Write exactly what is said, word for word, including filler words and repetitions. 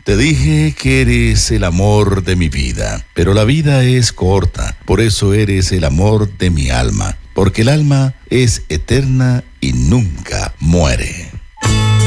Te dije que eres el amor de mi vida, pero la vida es corta, por eso eres el amor de mi alma, porque el alma es eterna y nunca muere.